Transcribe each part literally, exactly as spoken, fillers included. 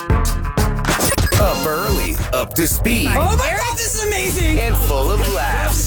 Up early, up to speed. Oh my God, this is amazing! And full of laughs.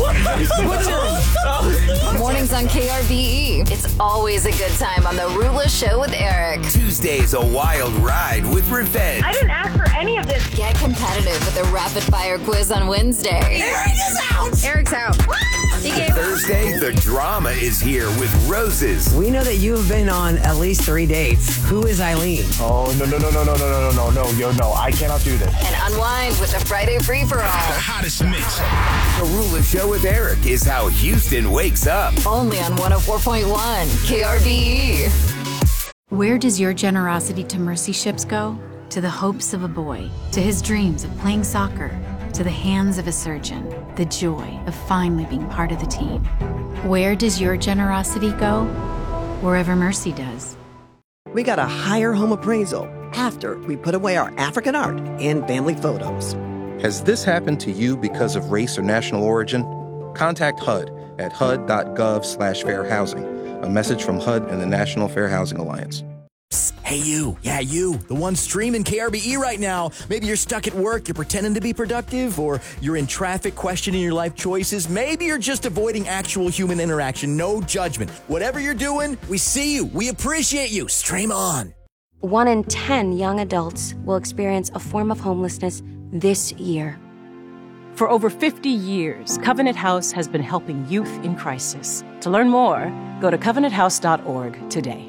Mornings on K R B E. It's always a good time on the Rula Show with Eric. Tuesday's a wild ride with revenge. I didn't ask for any of this. Get competitive with a rapid fire quiz on Wednesday. Eric is out! Eric's out. He gave Thursday, the drama is here with roses. We know that you have been on at least three dates. Who is Eileen? Oh, no, no, no, no, no, no, no, no, no, yo, no, I cannot do this. And unwind with the Friday free-for-all. The hottest mix. The Rula Show with Eric is how Houston wakes up. Only on one oh four point one K R B E. Where does your generosity to Mercy Ships go? To the hopes of a boy, to his dreams of playing soccer, to the hands of a surgeon, the joy of finally being part of the team. Where does your generosity go? Wherever Mercy does. We got a higher home appraisal after we put away our African art and family photos. Has this happened to you because of race or national origin? Contact H U D at H U D dot gov slash fair housing. A message from H U D and the National Fair Housing Alliance. Hey, you. Yeah, you. The one streaming K R B E right now. Maybe you're stuck at work, you're pretending to be productive, or you're in traffic questioning your life choices. Maybe you're just avoiding actual human interaction. No judgment. Whatever you're doing, we see you. We appreciate you. Stream on. One in ten young adults will experience a form of homelessness this year. For over fifty years, Covenant House has been helping youth in crisis. To learn more, go to covenant house dot org today.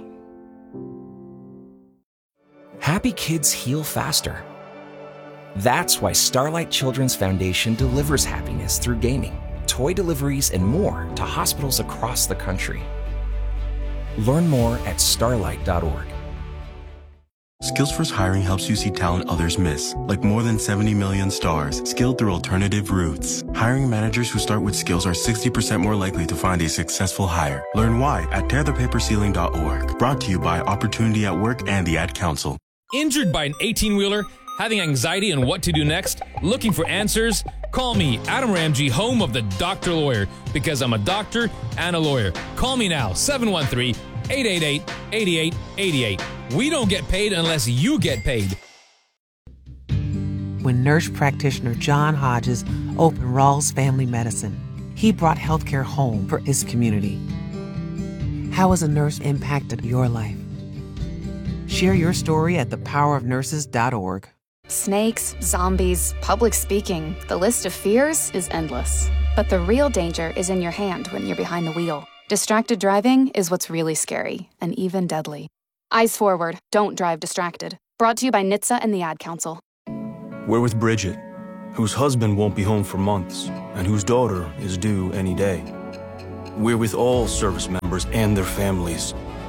Happy kids heal faster. That's why Starlight Children's Foundation delivers happiness through gaming, toy deliveries, and more to hospitals across the country. Learn more at starlight dot org. Skills-First Hiring helps you see talent others miss, like more than seventy million stars, skilled through alternative routes. Hiring managers who start with skills are sixty percent more likely to find a successful hire. Learn why at tear the paper ceiling dot org. Brought to you by Opportunity at Work and the Ad Council. Injured by an eighteen-wheeler? Having anxiety on what to do next? Looking for answers? Call me, Adam Ramsey, home of the Doctor Lawyer, because I'm a doctor and a lawyer. Call me now, seven one three, eight eight eight, eight eight eight eight. We don't get paid unless you get paid. When nurse practitioner John Hodges opened Rawls Family Medicine, he brought healthcare home for his community. How has a nurse impacted your life? Share your story at the power of nurses dot org. Snakes, zombies, public speaking. The list of fears is endless. But the real danger is in your hand when you're behind the wheel. Distracted driving is what's really scary and even deadly. Eyes forward, don't drive distracted. Brought to you by N H T S A and the Ad Council. We're with Bridget, whose husband won't be home for months and whose daughter is due any day. We're with all service members and their families.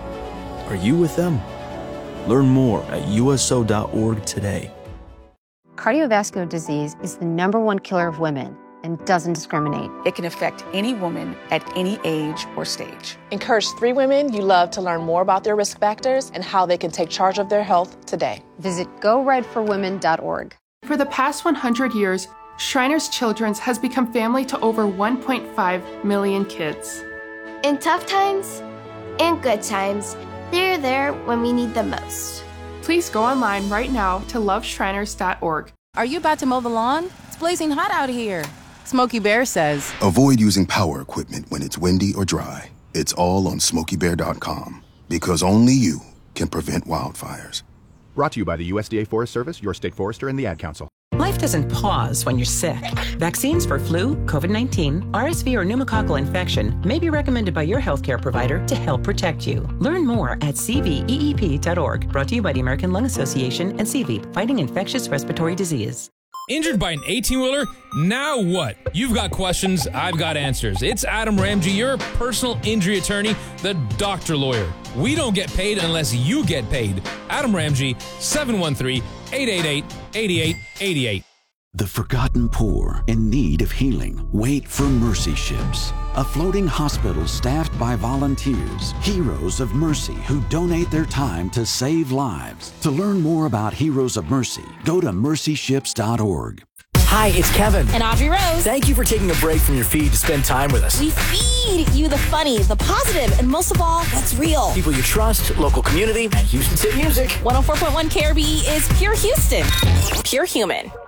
Are you with them? Learn more at U S O dot org today. Cardiovascular disease is the number one killer of women and doesn't discriminate. It can affect any woman at any age or stage. Encourage three women you love to learn more about their risk factors and how they can take charge of their health today. Visit go red for women dot org. For the past one hundred years, Shriners Children's has become family to over one point five million kids. In tough times and good times, they're there when we need them most. Please go online right now to love shriners dot org. Are you about to mow the lawn? It's blazing hot out here. Smokey Bear says, avoid using power equipment when it's windy or dry. It's all on smokey bear dot com, because only you can prevent wildfires. Brought to you by the U S D A Forest Service, your state forester, and the Ad Council. Life doesn't pause when you're sick. Vaccines for flu, COVID nineteen, R S V, or pneumococcal infection may be recommended by your healthcare provider to help protect you. Learn more at c v e e p dot org. Brought to you by the American Lung Association and C V E P, fighting infectious respiratory disease. Injured by an eighteen-wheeler? Now what? You've got questions, I've got answers. It's Adam Ramsey, your personal injury attorney, the Doctor Lawyer. We don't get paid unless you get paid. Adam Ramsey, seven one three, eight eight eight, eight eight eight eight. The forgotten poor in need of healing wait for Mercy Ships, a floating hospital staffed by volunteers, heroes of mercy who donate their time to save lives. To learn more about Heroes of Mercy, go to mercy ships dot org. Hi, it's Kevin. And Audrey Rose. Thank you for taking a break from your feed to spend time with us. We feed you the funny, the positive, and most of all, what's real. People you trust, local community, and Houston City Music. one oh four point one K R B E is Pure Houston. Pure Human.